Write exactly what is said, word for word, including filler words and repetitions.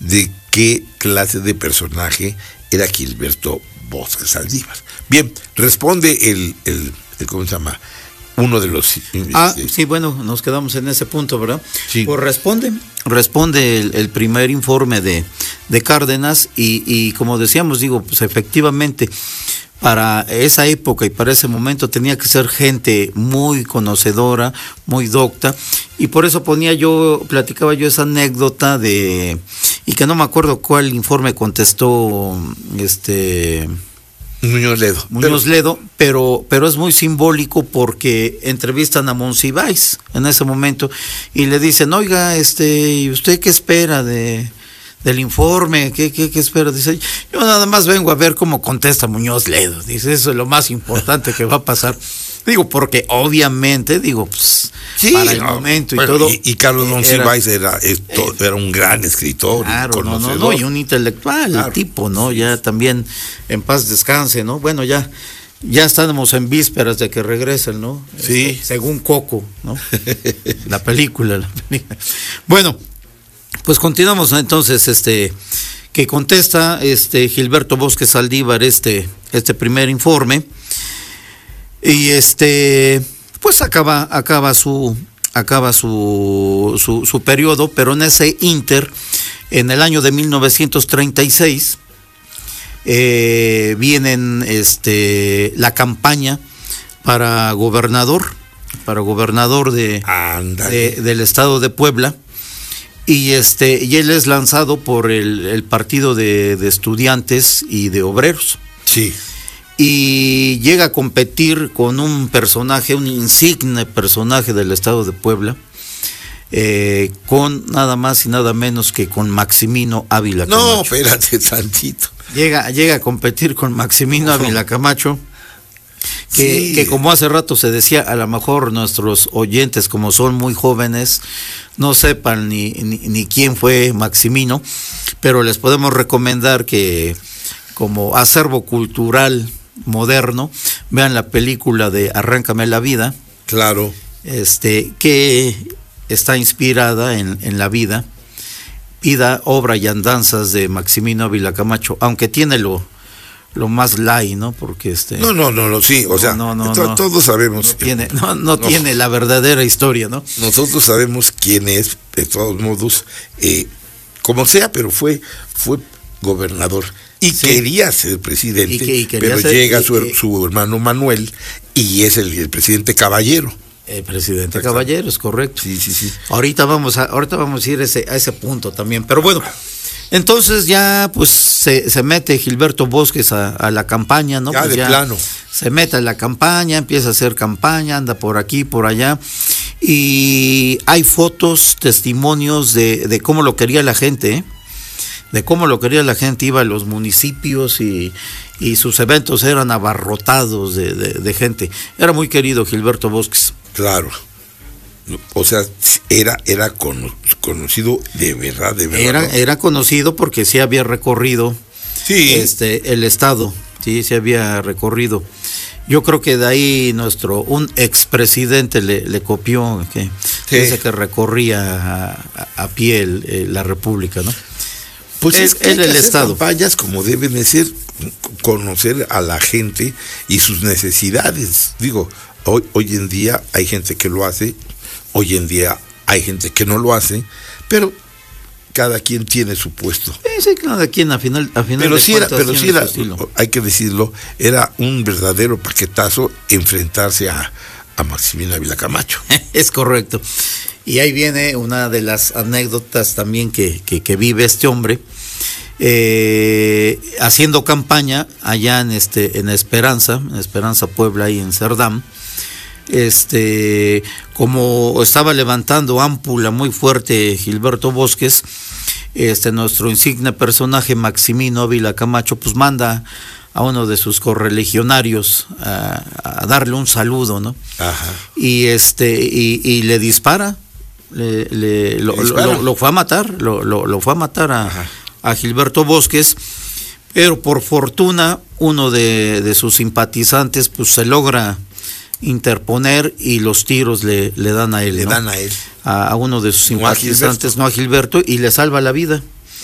de qué clase de personaje era Gilberto Bosque Saldívar. Bien, responde el, el, el ¿cómo se llama? Uno de los... Ah, este, sí, bueno, nos quedamos en ese punto, ¿verdad? Sí. Pues responde, responde el, el primer informe de, de Cárdenas y, y como decíamos, digo, pues efectivamente, para esa época y para ese momento tenía que ser gente muy conocedora, muy docta, y por eso ponía yo, platicaba yo esa anécdota de, y que no me acuerdo cuál informe contestó, este... Muñoz Ledo. Muñoz pero, Ledo, pero, pero es muy simbólico porque entrevistan a Monsiváis en ese momento y le dicen, oiga, este, ¿y usted qué espera de del informe? ¿Qué, qué, qué espera? Dice, yo nada más vengo a ver cómo contesta Muñoz Ledo. Dice, eso es lo más importante que va a pasar. Digo, porque obviamente, digo, pues, sí, para el no, momento y bueno, todo. Y, y Carlos Monsiváis era, era, eh, era un gran escritor. Claro, no, no, no, y un intelectual, claro. El tipo, ¿no? Ya también en paz descanse, ¿no? Bueno, ya, ya estamos en vísperas de que regresen, ¿no? Sí. Este, según Coco, ¿no? la película, la película. Bueno, pues continuamos, ¿no? Entonces, este, que contesta este Gilberto Bosque Saldívar este, este primer informe. Y este, pues acaba, acaba su, acaba su, su, su periodo, pero en ese inter, en el año de mil novecientos treinta y seis, eh, vienen este, la campaña para gobernador, para gobernador de, de del estado de Puebla, y este, y él es lanzado por el, el partido de, de estudiantes y de obreros. Sí. Y llega a competir con un personaje, un insigne personaje del estado de Puebla, eh, con nada más y nada menos que con Maximino Ávila Camacho. No, espérate tantito. Llega, llega a competir con Maximino oh. Ávila Camacho, que, sí. que como hace rato se decía, a lo mejor nuestros oyentes, como son muy jóvenes, no sepan ni, ni, ni quién fue Maximino, pero les podemos recomendar que como acervo cultural moderno, vean la película de Arráncame la vida. Claro. Este, que está inspirada en, en la vida, vida, obra y andanzas de Maximino Ávila Camacho, aunque tiene lo, lo más light, ¿no? Porque este. No, no, no, no sí, o no, sea, no, no, to, no, todos sabemos. No, que, tiene, no, no, no tiene la verdadera historia, ¿no? Nosotros sabemos quién es, de todos modos, eh, como sea, pero fue, fue gobernador. Y sí. quería ser presidente, y que, y pero ser, llega y, su, y, su hermano Manuel y es el, el presidente Caballero. El presidente Caballero, es correcto. Sí, sí, sí. Ahorita vamos a, ahorita vamos a ir a ese, a ese punto también. Pero bueno, entonces ya pues se, se mete Gilberto Bosques a, a la campaña, ¿no? Ya pues de ya plano. Se mete a la campaña, empieza a hacer campaña, anda por aquí, por allá. Y hay fotos, testimonios de, de cómo lo quería la gente, ¿eh? de cómo lo quería la gente, iba a los municipios y, y sus eventos eran abarrotados de, de, de gente. Era muy querido Gilberto Bosques. Claro. O sea, era, era con, conocido de verdad, de verdad. Era, ¿no? era conocido porque sí había recorrido sí. este, el estado, sí, sí había recorrido. Yo creo que de ahí nuestro, un expresidente le, le copió, que sí. dice que recorría a, a, a pie el, el, la República, ¿no? Pues es, es que el, el estado. Campañas como deben de ser, conocer a la gente y sus necesidades. Digo, hoy, hoy en día hay gente que lo hace, hoy en día hay gente que no lo hace, pero cada quien tiene su puesto. Sí, sí, cada quien a final, a final pero de sí cuentas era, pero sí era, estilo. Hay que decirlo, era un verdadero paquetazo enfrentarse a, a Maximino Ávila Camacho. Es correcto. Y ahí viene una de las anécdotas también que, que, que vive este hombre, eh, haciendo campaña allá en este en Esperanza, en Esperanza Puebla, ahí en Cerdán. Este, como estaba levantando ámpula muy fuerte Gilberto Bosques, este nuestro insigne personaje Maximino Ávila Camacho, pues manda a uno de sus correligionarios a, a darle un saludo, ¿no? Ajá. Y este, y, y le dispara. Le, le, lo, lo, lo fue a matar, lo, lo, lo fue a matar a, a Gilberto Bosques, pero por fortuna uno de, de sus simpatizantes pues se logra interponer y los tiros le, le dan a él, le ¿no? dan a él, a, a uno de sus simpatizantes, no a, no a Gilberto, y le salva la vida.